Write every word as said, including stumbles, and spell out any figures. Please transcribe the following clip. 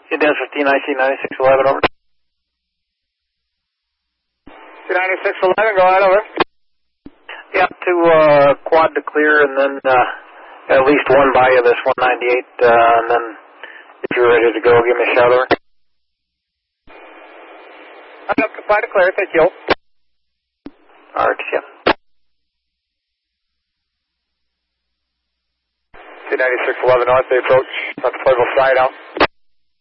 It is fifteen I C ninety-six eleven, over. ninety-six eleven, go ahead, over. Yeah, to uh, quad to clear, and then uh, at least one by you, this one ninety-eight, uh, and then if you're ready to go, give me a shout, over. I'm up to quad to clear, thank you. All right, yeah. ninety-six eleven north, they approach on the Playville side out.